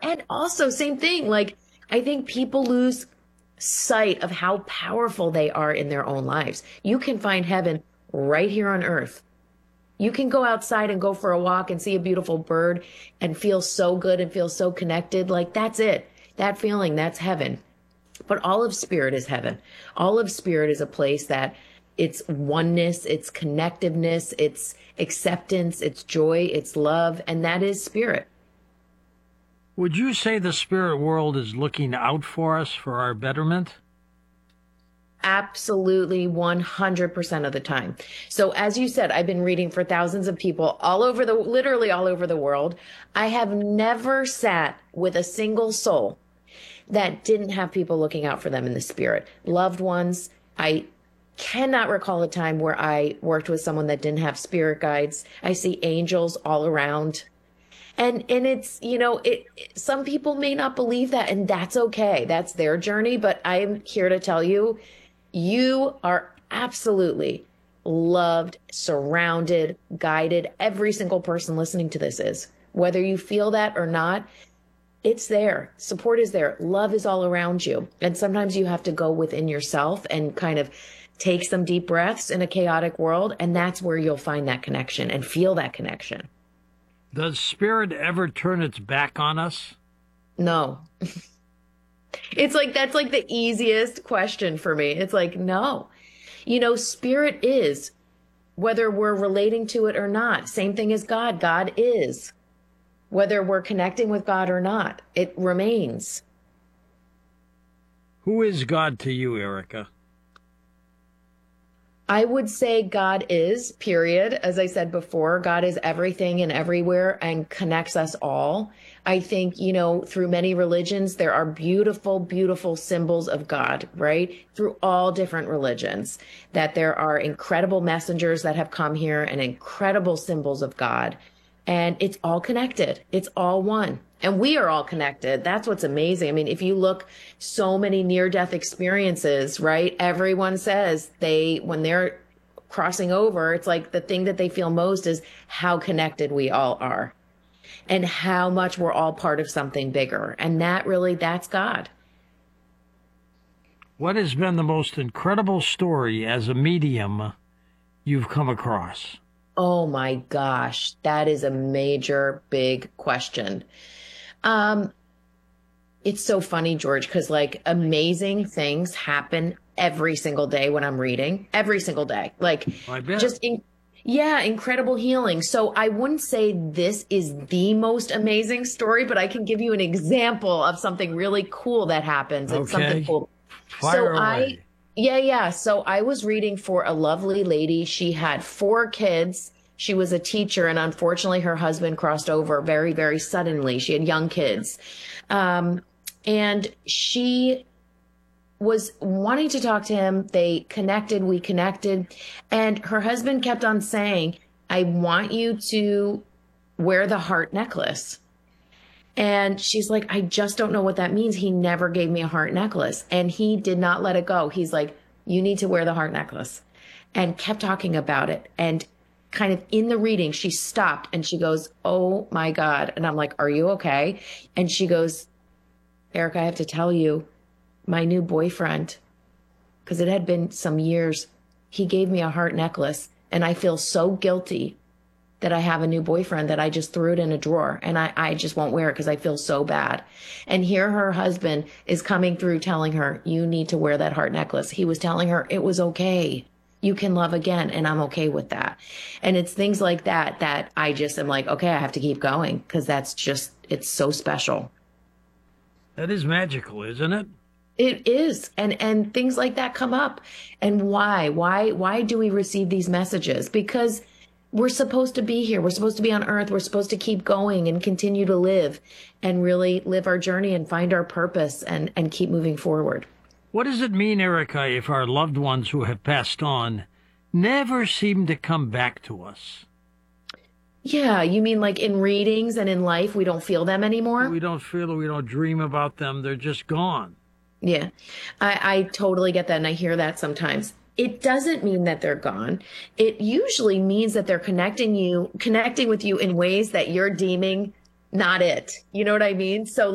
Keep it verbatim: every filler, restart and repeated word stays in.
And also, same thing, like, I think people lose sight of how powerful they are in their own lives. You can find heaven right here on earth. You can go outside and go for a walk and see a beautiful bird and feel so good and feel so connected. Like, that's it. That feeling, that's heaven. But all of spirit is heaven. All of spirit is a place that it's oneness, it's connectiveness, it's acceptance, it's joy, it's love, and that is spirit. Would you say the spirit world is looking out for us for our betterment? Absolutely, one hundred percent of the time. So as you said, I've been reading for thousands of people all over the, literally all over the world. I have never sat with a single soul that didn't have people looking out for them in the spirit. Loved ones. I cannot recall a time where I worked with someone that didn't have spirit guides. I see angels all around. And and it's, you know, it, it some people may not believe that, and that's okay. That's their journey. But I'm here to tell you, you are absolutely loved, surrounded, guided. Every single person listening to this is. Whether you feel that or not, it's there. Support is there. Love is all around you. And sometimes you have to go within yourself and kind of take some deep breaths in a chaotic world. And that's where you'll find that connection and feel that connection. Does spirit ever turn its back on us? No. It's like, that's like the easiest question for me. It's like, no. You know, spirit is, whether we're relating to it or not. Same thing as God. God is. Whether we're connecting with God or not, it remains. Who is God to you, Erica? I would say God is, period. As I said before, God is everything and everywhere and connects us all. I think, you know, through many religions, there are beautiful, beautiful symbols of God, right? Through all different religions, that there are incredible messengers that have come here and incredible symbols of God. And it's all connected. It's all one. And we are all connected. That's what's amazing. I mean, if you look, so many near-death experiences, right? Everyone says they, when they're crossing over, it's like the thing that they feel most is how connected we all are and how much we're all part of something bigger. And that really, that's God. What has been the most incredible story as a medium you've come across? Oh my gosh, that is a major, big question. Um, it's so funny, George, because like amazing things happen every single day when I'm reading, every single day. Like I bet. just, in, yeah, incredible healing. So I wouldn't say this is the most amazing story, but I can give you an example of something really cool that happens. It's okay. something cool. Fire so away. I, yeah, yeah. So I was reading for a lovely lady. She had four kids. She was a teacher, and unfortunately her husband crossed over very, very suddenly. She had young kids. Um, and she was wanting to talk to him. They connected, we connected. And her husband kept on saying, I want you to wear the heart necklace. And she's like, I just don't know what that means. He never gave me a heart necklace. And he did not let it go. He's like, you need to wear the heart necklace. And kept talking about it. And kind of in the reading, she stopped and she goes, oh my God. And I'm like, are you okay? And she goes, Eric, I have to tell you, my new boyfriend, because it had been some years, he gave me a heart necklace and I feel so guilty that I have a new boyfriend that I just threw it in a drawer and I, I just won't wear it because I feel so bad. And here her husband is coming through telling her, you need to wear that heart necklace. He was telling her it was okay. You can love again, and I'm okay with that. And it's things like that that I just am like, okay, I have to keep going because that's just, it's so special. That is magical, isn't it? It is. And and things like that come up. And why? Why why do we receive these messages? Because we're supposed to be here. We're supposed to be on earth. We're supposed to keep going and continue to live and really live our journey and find our purpose and, and keep moving forward. What does it mean, Erica, if our loved ones who have passed on never seem to come back to us? Yeah, you mean like in readings and in life, we don't feel them anymore? We don't feel it. We don't dream about them. They're just gone. Yeah, I, I totally get that. And I hear that sometimes. It doesn't mean that they're gone. It usually means that they're connecting you, connecting with you in ways that you're deeming not it. You know what I mean? So